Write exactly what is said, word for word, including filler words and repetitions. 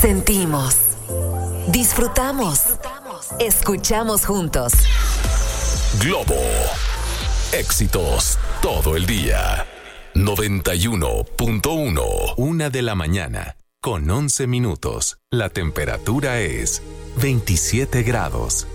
Sentimos, disfrutamos, escuchamos juntos. Globo, éxitos todo el día. noventa y uno punto uno. Una de la mañana, con once minutos. La temperatura es veintisiete grados.